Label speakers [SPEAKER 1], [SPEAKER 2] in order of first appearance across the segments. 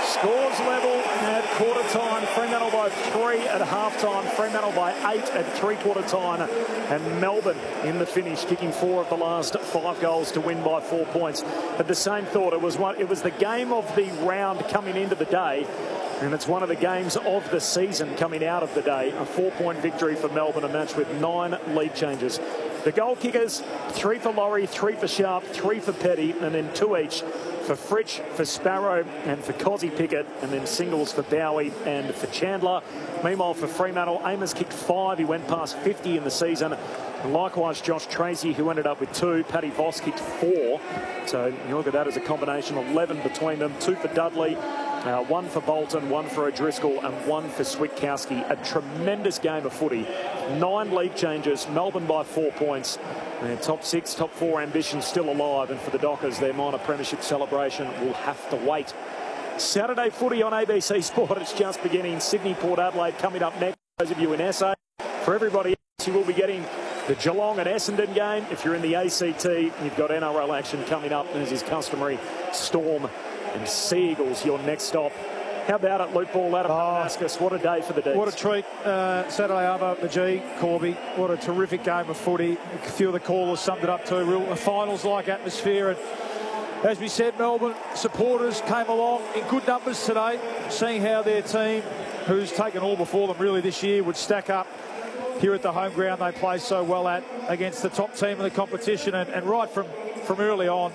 [SPEAKER 1] Scores level at quarter time. Fremantle by 3 at half time. Fremantle by 8 at three-quarter time. And Melbourne in the finish, kicking 4 of the last 5 goals to win by 4 points. But the same thought, it was the game of the round coming into the day. And it's one of the games of the season coming out of the day. A 4-point victory for Melbourne, a match with 9 lead changes. The goal kickers, 3 for Laurie, 3 for Sharp, 3 for Petty, and then 2 each for Fritsch, for Sparrow, and for Cozzy Pickett, and then singles for Bowie and for Chandler. Meanwhile, for Fremantle, Amos kicked 5. He went past 50 in the season. And likewise, Josh Tracy, who ended up with 2. Paddy Voss kicked 4. So you look at that as a combination of 11 between them. 2 for Dudley. 1 for Bolton, 1 for O'Driscoll, and 1 for Switkowski. A tremendous game of footy. 9 lead changes. Melbourne by 4 points. And top 6, top 4 ambitions still alive. And for the Dockers, their minor premiership celebration will have to wait. Saturday footy on ABC Sport. It's just beginning. Sydney, Port Adelaide coming up next. Those of you in SA. For everybody else, you will be getting the Geelong and Essendon game. If you're in the ACT, you've got NRL action coming up, as is customary. Storm and Sea Eagles, your next stop. How about it, Luke Ball, Adam Damascus? What a day for the Deeds.
[SPEAKER 2] What a treat. Saturday over at the G, Corby. What a terrific game of footy. A few of the callers summed it up too. Real finals-like atmosphere. And as we said, Melbourne supporters came along in good numbers today, seeing how their team, who's taken all before them really this year, would stack up here at the home ground they play so well at against the top team in the competition. And right from early on,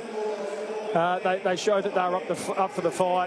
[SPEAKER 2] they showed that they were up for the fight.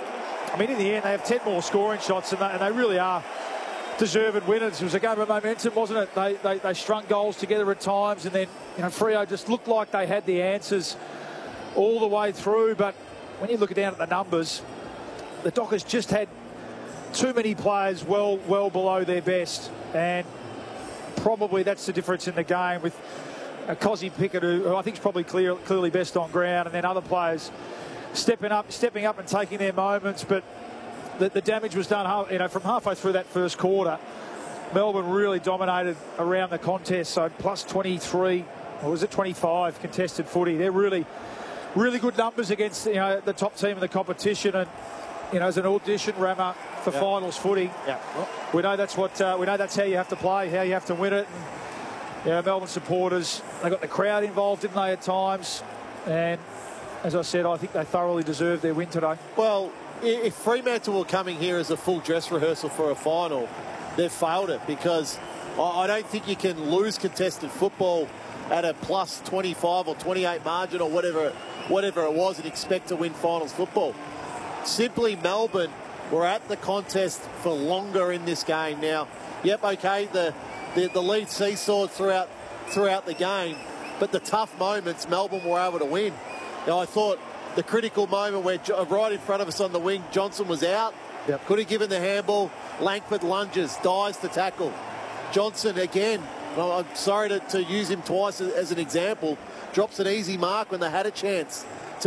[SPEAKER 2] I mean, in the end, they have 10 more scoring shots, and they really are deserved winners. It was a game of momentum, wasn't it? They strung goals together at times, and then Freo just looked like they had the answers all the way through. But when you look down at the numbers, the Dockers just had too many players well below their best, and probably that's the difference in the game with Cozzy Pickett, who I think is probably clearly best on ground, and then other players stepping up and taking their moments. But the damage was done, from halfway through that first quarter. Melbourne really dominated around the contest, so plus 23, or was it 25 contested footy. They're really good numbers against the top team in the competition, and as an audition rammer for finals footy, we know that's how you have to play, how you have to win it. And, Melbourne supporters, they got the crowd involved, didn't they, at times? And as I said, I think they thoroughly deserved their win today.
[SPEAKER 3] Well, if Fremantle were coming here as a full dress rehearsal for a final, they've failed it, because I don't think you can lose contested football at a plus 25 or 28 margin or whatever it was and expect to win finals football. Simply, Melbourne were at the contest for longer in this game. Now, okay, the lead seesawed throughout the game, but the tough moments, Melbourne were able to win. Now, I thought the critical moment where right in front of us on the wing, Johnson was out, could have given the handball. Langford lunges, dives to tackle. Johnson again, I'm sorry to use him twice as an example, drops an easy mark when they had a chance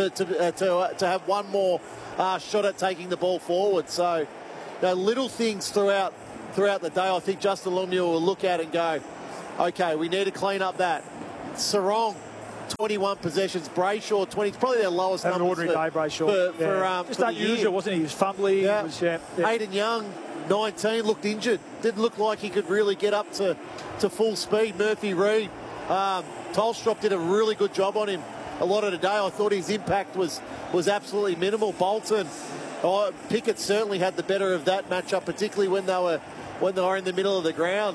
[SPEAKER 3] to have one more shot at taking the ball forward. So, little things throughout the day, I think Justin Longmuir will look at and go, okay, we need to clean up that. Sarong, 21 possessions. Brayshaw, 20. Probably their lowest
[SPEAKER 2] numbers.
[SPEAKER 3] An
[SPEAKER 2] ordinary day, Brayshaw. Just unusual, wasn't he? He was fumbling.
[SPEAKER 3] Yeah.
[SPEAKER 2] He was,
[SPEAKER 3] Aidan Young, 19, looked injured. Didn't look like he could really get up to full speed. Murphy Reid, Tolstrop did a really good job on him a lot of the day. I thought his impact was absolutely minimal. Bolton, Pickett certainly had the better of that matchup, particularly when they were in the middle of the ground.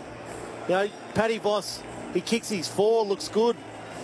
[SPEAKER 3] Paddy Voss, he kicks his 4, looks good.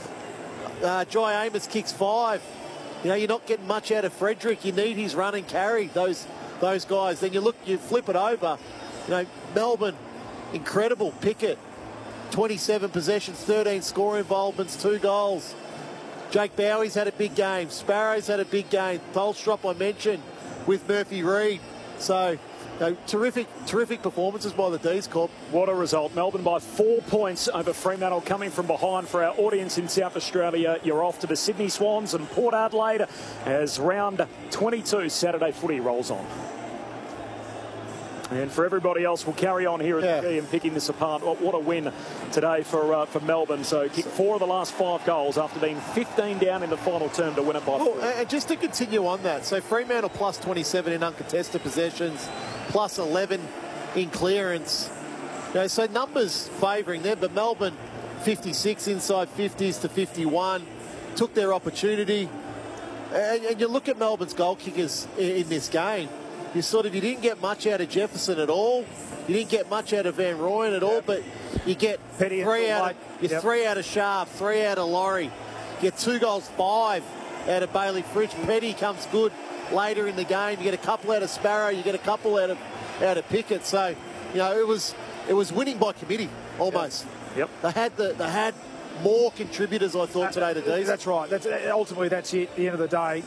[SPEAKER 3] Jai Amos kicks 5. You're not getting much out of Frederick. You need his run and carry, those guys. Then you flip it over. Melbourne, incredible. Pickett, 27 possessions, 13 score involvements, 2 goals. Jake Bowie's had a big game. Sparrow's had a big game. Tolstrop, I mentioned, with Murphy Reid. So, terrific performances by the D's, Cobb.
[SPEAKER 1] What a result. Melbourne by 4 points over Fremantle, coming from behind. For our audience in South Australia, you're off to the Sydney Swans and Port Adelaide as round 22 Saturday footy rolls on. And for everybody else, we'll carry on here at the G and picking this apart. What a win today for Melbourne. So kicked 4 of the last 5 goals after being 15 down in the final term to win it by 4.
[SPEAKER 3] And just to continue on that, so Fremantle plus 27 in uncontested possessions, plus 11 in clearance. So numbers favouring them, but Melbourne 56 inside 50s to 51, took their opportunity. And you look at Melbourne's goal kickers in this game, you didn't get much out of Jefferson at all. You didn't get much out of Van Rooyen at all, but you get
[SPEAKER 2] Petty
[SPEAKER 3] 3 out of Sharp, 3 out of Laurie. You get 2 goals, 5 out of Bailey Fritsch. Petty comes good later in the game. You get a couple out of Sparrow. You get a couple out of Pickett. So, it was winning by committee almost.
[SPEAKER 1] Yep.
[SPEAKER 3] They had more contributors, I thought, today to D's.
[SPEAKER 2] That's right. Ultimately, that's it. At the end of the day,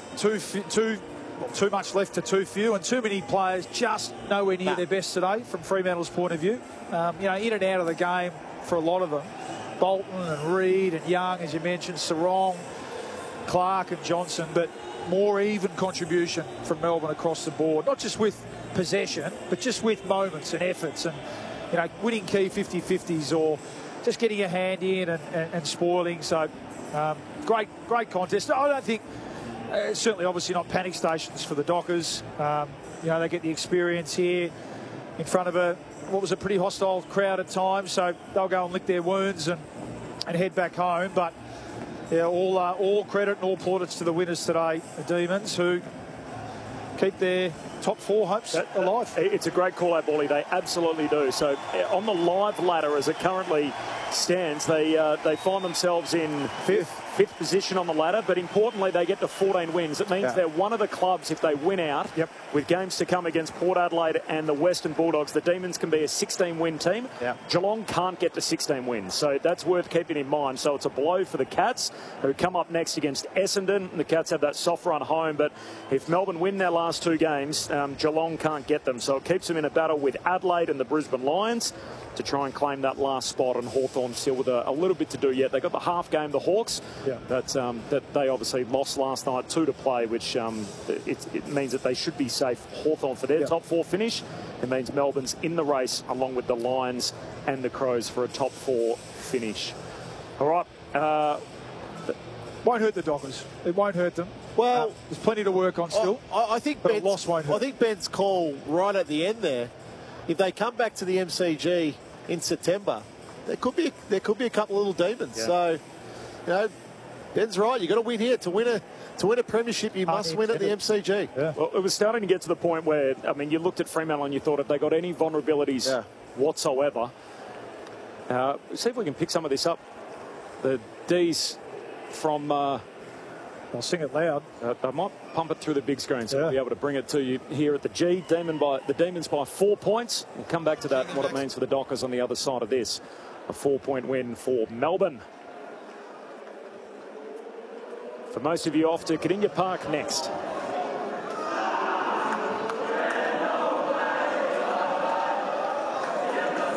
[SPEAKER 2] too much left to too few, and too many players just nowhere near their best today from Fremantle's point of view. In and out of the game for a lot of them. Bolton and Reid and Young, as you mentioned, Sarong, Clark and Johnson, but more even contribution from Melbourne across the board, not just with possession, but just with moments and efforts and, winning key 50-50s or just getting a hand in and spoiling. So, great contest. I don't think... certainly, obviously, not panic stations for the Dockers. They get the experience here in front of what was a pretty hostile crowd at times. So they'll go and lick their wounds and head back home. But all credit and all plaudits to the winners today, the Demons, who keep their top 4 hopes alive.
[SPEAKER 1] It's a great call out, Bally. They absolutely do. So on the live ladder, as it currently stands, they find themselves in fifth position on the ladder, but importantly, they get to 14 wins. It means they're one of the clubs, if they win out, with games to come against Port Adelaide and the Western Bulldogs, the Demons can be a 16-win team. Geelong can't get to 16 wins, so that's worth keeping in mind. So it's a blow for the Cats, who come up next against Essendon. The Cats have that soft run home, but if Melbourne win their last 2 games, Geelong can't get them. So it keeps them in a battle with Adelaide and the Brisbane Lions to try and claim that last spot, and Hawthorn still with a little bit to do yet. They got the half game, the Hawks, that they obviously lost last night, 2 to play, which it means that they should be safe. Hawthorn for their top 4 finish. It means Melbourne's in the race along with the Lions and the Crows for a top 4 finish. All right.
[SPEAKER 2] Won't hurt the Dockers. It won't hurt them.
[SPEAKER 3] Well,
[SPEAKER 2] there's plenty to work on still.
[SPEAKER 3] I think Ben's call right at the end there, if they come back to the MCG in September, there could be a couple of little demons. So, Ben's right. You've got to win here to win a premiership. You must win at the MCG.
[SPEAKER 1] Well, it was starting to get to the point where, you looked at Fremantle and you thought, if they got any vulnerabilities whatsoever, see if we can pick some of this up. The D's from...
[SPEAKER 2] I'll sing it loud.
[SPEAKER 1] I might pump it through the big screen so we'll be able to bring it to you here at the G. The Demons by 4 points. We'll come back to that and what it means for the Dockers on the other side of this. A 4-point win for Melbourne. For most of you, off to Kardinia Park next.